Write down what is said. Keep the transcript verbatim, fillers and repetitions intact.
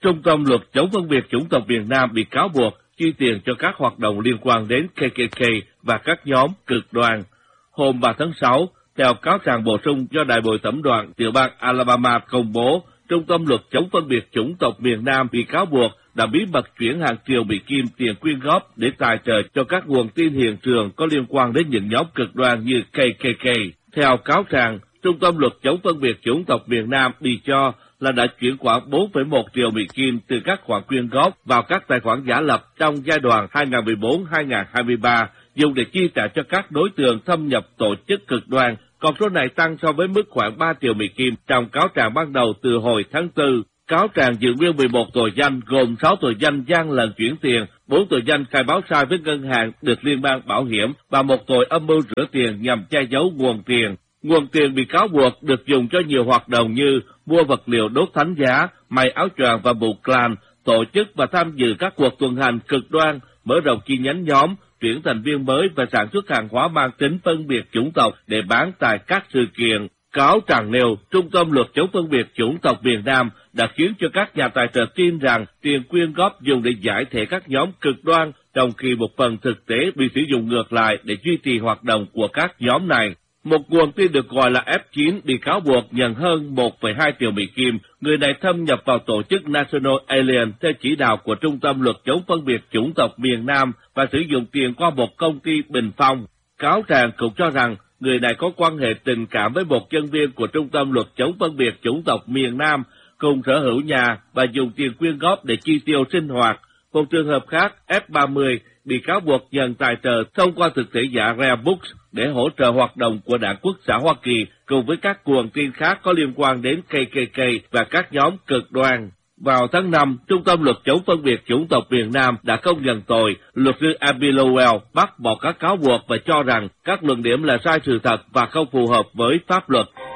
Trung tâm luật chống phân biệt chủng tộc miền Nam bị cáo buộc chi tiền cho các hoạt động liên quan đến K K K và các nhóm cực đoan. Hôm ba tháng sáu, theo cáo trạng bổ sung do Đại bồi thẩm đoàn tiểu bang Alabama công bố, Trung tâm luật chống phân biệt chủng tộc miền Nam bị cáo buộc đã bí mật chuyển hàng triệu Mỹ Kim tiền quyên góp để tài trợ cho các nguồn tin hiện trường có liên quan đến những nhóm cực đoan như K K K. Theo cáo trạng, Trung tâm luật chống phân biệt chủng tộc miền Nam bị cho là đã chuyển khoảng bốn phẩy một triệu Mỹ Kim từ các khoản quyên góp vào các tài khoản giả lập trong giai đoạn hai nghìn không trăm mười bốn đến hai nghìn không trăm hai mươi ba, dùng để chi trả cho các đối tượng thâm nhập tổ chức cực đoan. Con số này tăng so với mức khoảng ba triệu Mỹ Kim trong cáo trạng ban đầu từ hồi tháng tư. Cáo trạng dựng nguyên mười một tội danh gồm sáu tội danh gian lận chuyển tiền, bốn tội danh khai báo sai với ngân hàng được liên bang bảo hiểm và một tội âm mưu rửa tiền nhằm che giấu nguồn tiền. Nguồn tiền bị cáo buộc được dùng cho nhiều hoạt động như mua vật liệu đốt thánh giá, may áo choàng và mũ clan, tổ chức và tham dự các cuộc tuần hành cực đoan, mở rộng chi nhánh nhóm, tuyển thành viên mới và sản xuất hàng hóa mang tính phân biệt chủng tộc để bán tại các sự kiện. Cáo trạng nêu, Trung tâm luật chống phân biệt chủng tộc miền Nam đã khiến cho các nhà tài trợ tin rằng tiền quyên góp dùng để giải thể các nhóm cực đoan, trong khi một phần thực tế bị sử dụng ngược lại để duy trì hoạt động của các nhóm này. Một nguồn tin được gọi là F chín bị cáo buộc nhận hơn một phẩy hai triệu Mỹ Kim. Người này thâm nhập vào tổ chức National Alliance theo chỉ đạo của Trung tâm luật chống phân biệt chủng tộc miền Nam và sử dụng tiền qua một công ty bình phong. Cáo trạng cũng cho rằng người này có quan hệ tình cảm với một nhân viên của Trung tâm luật chống phân biệt chủng tộc miền Nam, cùng sở hữu nhà và dùng tiền quyên góp để chi tiêu sinh hoạt. Một trường hợp khác, F ba mươi, bị cáo buộc nhận tài trợ thông qua thực thể giả Rare Books để hỗ trợ hoạt động của Đảng Quốc xã Hoa Kỳ cùng với các nguồn tin khác có liên quan đến K K K và các nhóm cực đoan. Vào tháng năm, Trung tâm luật chống phân biệt chủng tộc miền Nam đã công nhận tội. Luật sư Abby Lowell bác bỏ các cáo buộc và cho rằng các luận điểm là sai sự thật và không phù hợp với pháp luật.